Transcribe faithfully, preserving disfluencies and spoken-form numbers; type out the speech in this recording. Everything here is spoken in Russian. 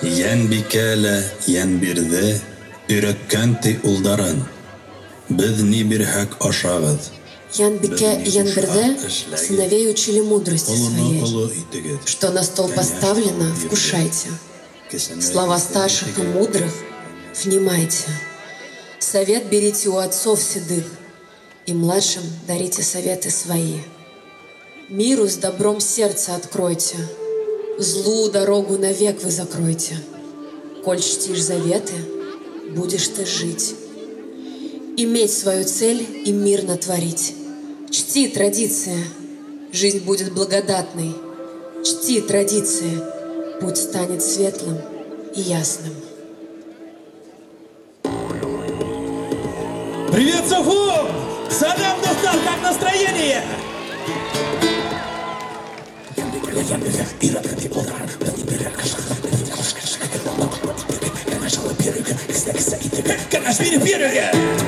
Янбикәлә ян бирҙе, өйрәткән ти улдарын. Беҙ ни бирһәк ашағыҙ. Янбикә Янберде сыновей учили мудрости своей, что на стол поставлено, вкушайте. Слова старших и мудрых внимайте. Совет берите у отцов седых, и младшим дарите советы свои. Миру с добром сердце откройте, злу дорогу навек вы закройте. Коль чтишь заветы, будешь ты жить. Иметь свою цель и мирно творить. Чти традиции, жизнь будет благодатной. Чти традиции, путь станет светлым и ясным. Привет, Софу! Салям, Достал, как настроение? Канаш,